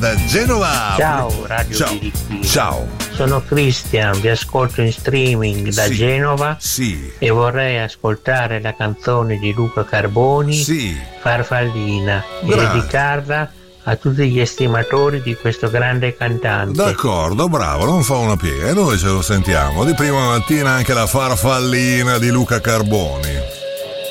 da Genova. Ciao Radio Ciao. Birichino. Ciao. Sono Cristian, vi ascolto in streaming da Sì. Genova Sì. e vorrei ascoltare la canzone di Luca Carboni, Sì. Farfallina, e Bravo. dedicarla a tutti gli estimatori di questo grande cantante. D'accordo, bravo, non fa una piega. E noi ce lo sentiamo di prima mattina anche la Farfallina di Luca Carboni.